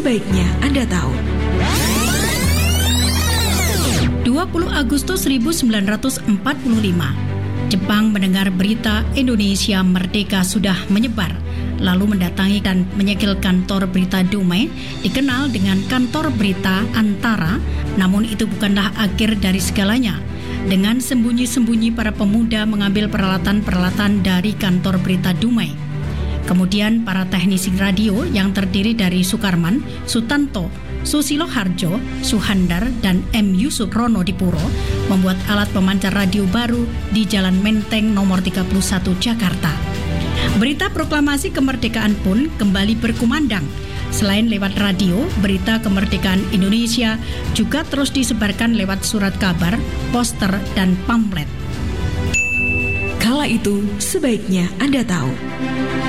sebaiknya Anda tahu. 20 Agustus 1945, Jepang mendengar berita Indonesia merdeka sudah menyebar, lalu mendatangi dan menyegel kantor berita Dumai, dikenal dengan kantor berita Antara. Namun itu bukanlah akhir dari segalanya. Dengan sembunyi-sembunyi para pemuda mengambil peralatan-peralatan dari kantor berita Dumai. Kemudian para teknisi radio yang terdiri dari Sukarman, Sutanto, Susilo Harjo, Suhandar, dan M. Yusuf Ronodipuro membuat alat pemancar radio baru di Jalan Menteng nomor 31 Jakarta. Berita proklamasi kemerdekaan pun kembali berkumandang. Selain lewat radio, berita kemerdekaan Indonesia juga terus disebarkan lewat surat kabar, poster, dan pamflet. Kala itu sebaiknya Anda tahu.